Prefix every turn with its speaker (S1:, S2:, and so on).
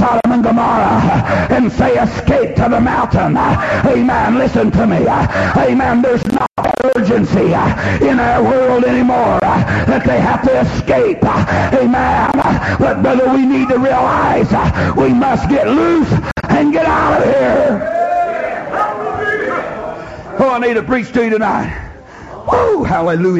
S1: Sodom and Gomorrah and say, escape to the mountain. Amen. Listen to me. Amen. There's not urgency in our world anymore that they have to escape. Amen. But brother, we need to realize we must get loose and get out of here. Oh, I need to preach to you tonight. Oh, hallelujah.